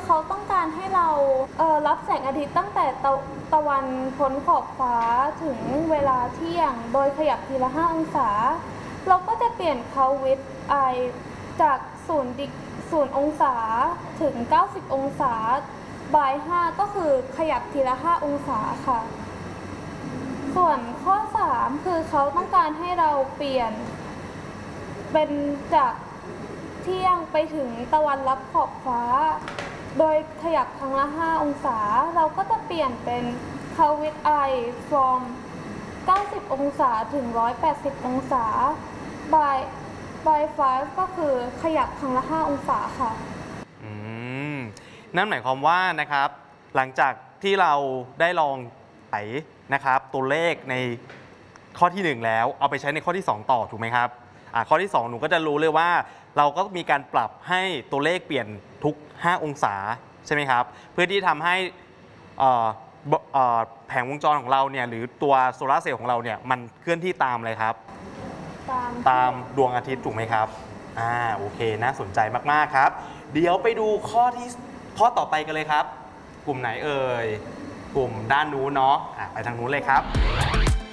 เขาต้องการให้เรารับแสงอาทิตย์ตั้งแต่ตะวันพ้นขอบฟ้าถึงเวลาเที่ยงโดยขยับทีละ5องศาเราก็จะเปลี่ยนเขาวิดไอจาก0องศาถึง90องศาบาย5ก็คือขยับทีละ5องศาค่ะส่วนข้อ3คือเขาต้องการให้เราเปลี่ยนเป็นจากเที่ยงไปถึงตะวันรับขอบฟ้าโดยขยับครั้งละ5องศาเราก็จะเปลี่ยนเป็น Curve with eye from 90องศาถึง180องศา by 5ก็คือขยับครั้งละ5องศาค่ะนั่นหมายความว่านะครับหลังจากที่เราได้ลองไขนะครับตัวเลขในข้อที่1แล้วเอาไปใช้ในข้อที่2ต่อถูกไหมครับข้อที่2หนูก็จะรู้เลยว่าเราก็มีการปรับให้ตัวเลขเปลี่ยนทุก5องศาใช่ไหมครับเพื่อที่ทำให้แผงวงจรของเราเนี่ยหรือตัวโซลาร์เซลล์ของเราเนี่ยมันเคลื่อนที่ตามอะไรครับตามดวงอาทิตย์ถูกไหมครับโอเคน่าสนใจมากๆครับเดี๋ยวไปดูข้อต่อไปกันเลยครับกลุ่มไหนเอ่ยกลุ่มด้านนู้นเนาะไปทางนู้นเลยครับ